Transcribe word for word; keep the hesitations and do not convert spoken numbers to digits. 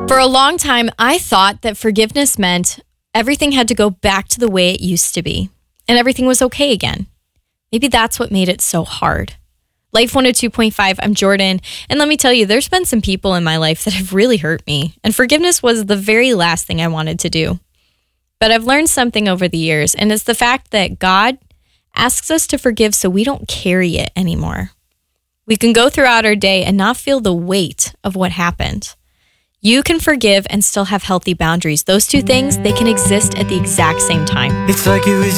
For a long time, I thought that forgiveness meant everything had to go back to the way it used to be and everything was okay again. Maybe that's what made it so hard. Life one oh two point five, I'm Jordan, and let me tell you, there's been some people in my life that have really hurt me, and forgiveness was the very last thing I wanted to do. But I've learned something over the years, and it's the fact that God asks us to forgive so we don't carry it anymore. We can go throughout our day and not feel the weight of what happened. You can forgive and still have healthy boundaries. Those two things, they can exist at the exact same time. It's like it was